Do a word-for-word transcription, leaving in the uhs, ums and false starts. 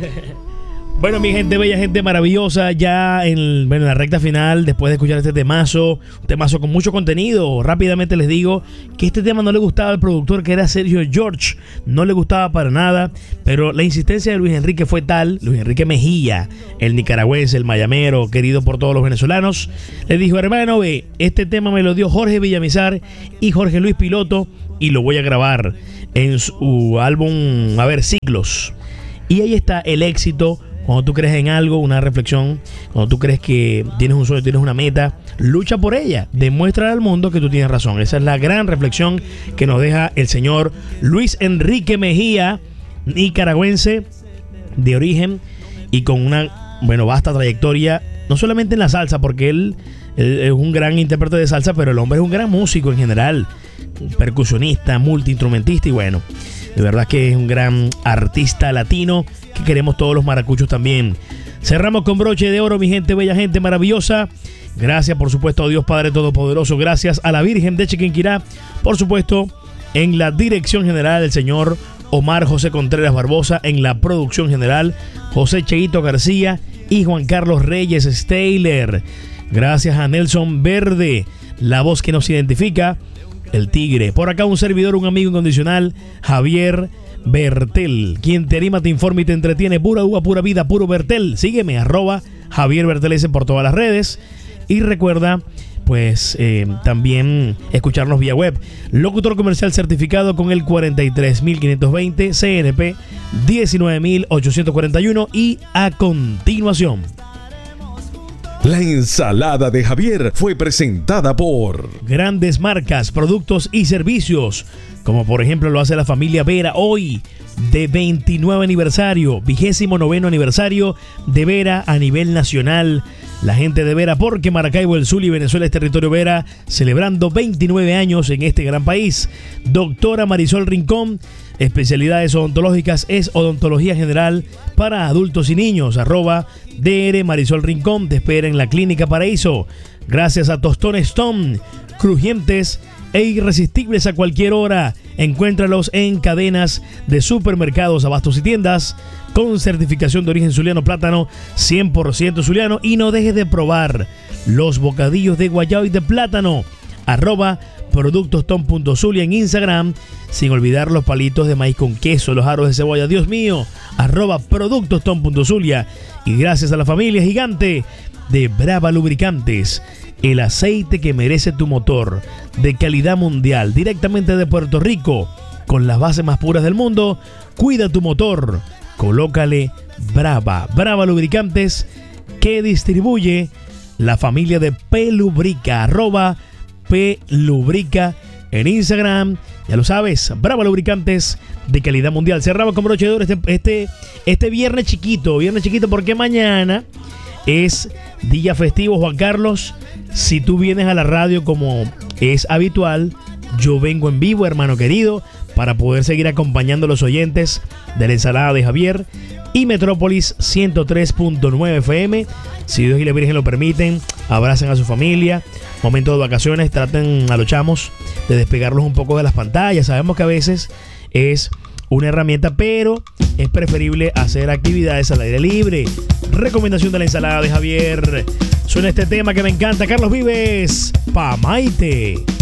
Bueno, mi gente bella, gente maravillosa, ya en, bueno, en la recta final, después de escuchar este temazo, un temazo con mucho contenido, rápidamente les digo que este tema no le gustaba al productor, que era Sergio George, no le gustaba para nada, pero la insistencia de Luis Enrique fue tal, Luis Enrique Mejía, el nicaragüense, el mayamero, querido por todos los venezolanos, le dijo: hermano, ve, este tema me lo dio Jorge Villamizar y Jorge Luis Piloto y lo voy a grabar en su álbum, a ver, Ciclos. Y ahí está el éxito. Cuando tú crees en algo, una reflexión, cuando tú crees que tienes un sueño, tienes una meta, lucha por ella, demuestra al mundo que tú tienes razón. Esa es la gran reflexión que nos deja el señor Luis Enrique Mejía, nicaragüense de origen y con una, bueno, vasta trayectoria, no solamente en la salsa, porque él, él es un gran intérprete de salsa, pero el hombre es un gran músico en general, percusionista, multiinstrumentista y bueno, de verdad que es un gran artista latino que queremos todos los maracuchos también. Cerramos con broche de oro, mi gente bella, gente maravillosa. Gracias, por supuesto, a Dios Padre Todopoderoso. Gracias a la Virgen de Chiquinquirá. Por supuesto, en la dirección general, el señor Omar José Contreras Barbosa. En la producción general, José Cheito García y Juan Carlos Reyes Steyler. Gracias a Nelson Verde, la voz que nos identifica, el tigre. Por acá un servidor, un amigo incondicional, Javier Bertel, quien te anima, te informa y te entretiene. Pura uva, pura vida, puro Bertel. Sígueme, arroba Javier Bertelese por todas las redes. Y recuerda, pues, eh, también escucharnos vía web. Locutor comercial certificado con el cuarenta y tres mil quinientos veinte, C N P diecinueve mil ochocientos cuarenta y uno. Y a continuación, la ensalada de Javier fue presentada por grandes marcas, productos y servicios, como por ejemplo lo hace la familia Vera hoy, de veintinueve aniversario, vigésimo noveno aniversario de Vera a nivel nacional. La gente de Vera, porque Maracaibo, el Zulia y Venezuela es territorio Vera, celebrando veintinueve años en este gran país. Doctora Marisol Rincón, especialidades odontológicas, es odontología general para adultos y niños. Arroba D R Marisol Rincón, te espera en la Clínica Paraíso. Gracias a Tostón Stone, crujientes e irresistibles a cualquier hora. Encuéntralos en cadenas de supermercados, abastos y tiendas con certificación de origen zuliano, plátano cien por ciento zuliano. Y no dejes de probar los bocadillos de guayabo y de plátano. Arroba productoston.zulia en Instagram, sin olvidar los palitos de maíz con queso, los aros de cebolla, Dios mío, arroba productoston.zulia. Y gracias a la familia gigante de Brava Lubricantes, el aceite que merece tu motor, de calidad mundial, directamente de Puerto Rico, con las bases más puras del mundo. Cuida tu motor, colócale Brava. Brava Lubricantes, que distribuye la familia de Pelubrica, arroba Pelubrica en Instagram. Ya lo sabes, Brava Lubricantes de calidad mundial. Cerramos con broche de oro este, este, este viernes chiquito, viernes chiquito porque mañana es día festivo, Juan Carlos. Si tú vienes a la radio como es habitual, yo vengo en vivo, hermano querido, para poder seguir acompañando a los oyentes de la ensalada de Javier y Metrópolis ciento tres punto nueve F M. Si Dios y la Virgen lo permiten, abracen a su familia. Momento de vacaciones, traten a los chamos de despegarlos un poco de las pantallas. Sabemos que a veces es una herramienta, pero es preferible hacer actividades al aire libre. Recomendación de la ensalada de Javier. Suena este tema que me encanta. Carlos Vives, Pa' Maite.